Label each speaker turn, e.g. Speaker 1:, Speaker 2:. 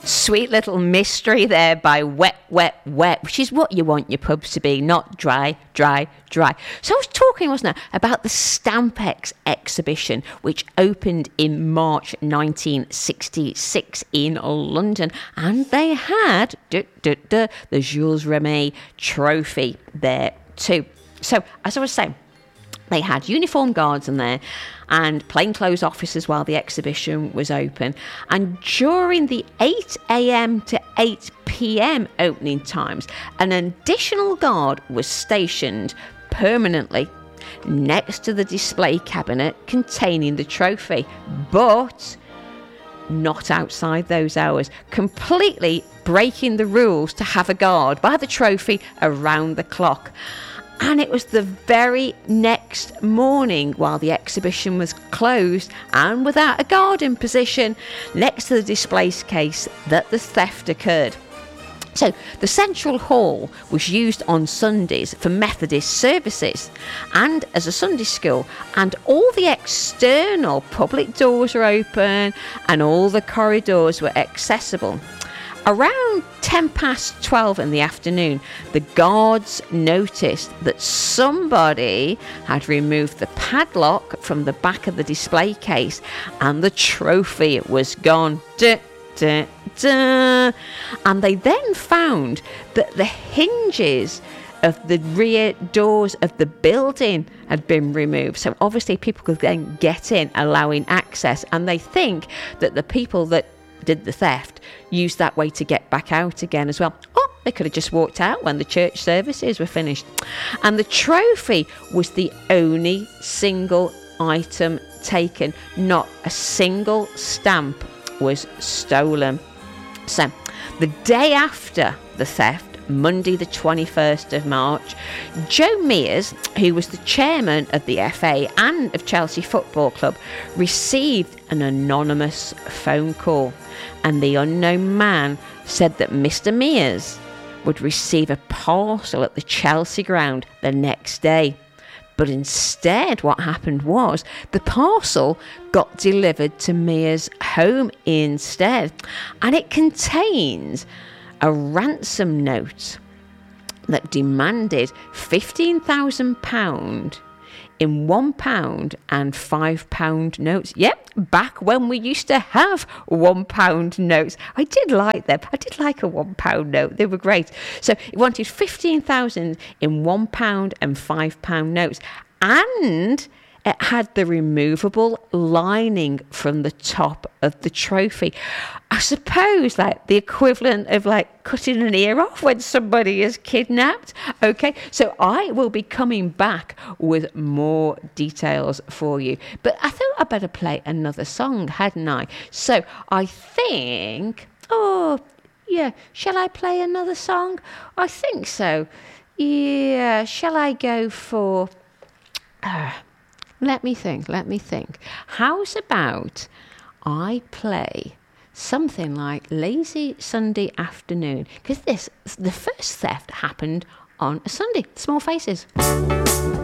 Speaker 1: Sweet little mystery there by Wet, Wet, Wet, which is what you want your pubs to be, not dry, dry, dry. So I was talking, wasn't I, about the Stampex exhibition, which opened in March 1966 in London. And they had the Jules Rimet trophy there too. So, as I was saying, they had uniformed guards in there and plainclothes officers while the exhibition was open. And during the 8 a.m. to 8 p.m. opening times, an additional guard was stationed permanently next to the display cabinet containing the trophy, but not outside those hours, completely breaking the rules to have a guard by the trophy around the clock. And it was the very next morning, while the exhibition was closed and without a guard in position next to the display case, that the theft occurred. So the central hall was used on Sundays for Methodist services and as a Sunday school, and all the external public doors were open and all the corridors were accessible. Around 12:10 in the afternoon, the guards noticed that somebody had removed the padlock from the back of the display case and the trophy was gone. Duh, duh, duh. And they then found that the hinges of the rear doors of the building had been removed. So obviously people could then get in, allowing access. And they think that the people that did the theft used that way to get back out again as well. Or they could have just walked out when the church services were finished. And the trophy was the only single item taken. Not a single stamp was stolen. So the day after the theft, Monday the 21st of March, Joe Mears, who was the chairman of the FA and of Chelsea Football Club, received an anonymous phone call, and the unknown man said that Mr. Mears would receive a parcel at the Chelsea ground the next day. But instead, what happened was the parcel got delivered to Mears' home instead, and it contains a ransom note that demanded £15,000 in £1 and £5 notes. Yep, back when we used to have £1 notes. I did like them. I did like a £1 note. They were great. So it wanted 15,000 in £1 and £5 notes, and it had the removable lining from the top of the trophy. I suppose like the equivalent of like cutting an ear off when somebody is kidnapped. Okay, so I will be coming back with more details for you. But I thought I'd better play another song, hadn't I? So I think, shall I play another song? I think so. Yeah, shall I go for... Let me think. How's about I play something like Lazy Sunday Afternoon? Because the first theft happened on a Sunday. Small Faces.